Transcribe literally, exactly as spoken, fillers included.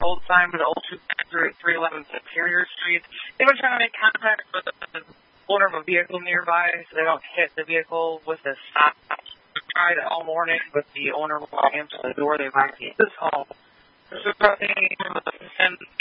old sign for the old two at three eleven Superior Street. They've been trying to make contact with the owner of a vehicle nearby so they don't hit the vehicle with the stop. They tried all morning, but the owner won't answer the door. They've actually hit this home. There's nothing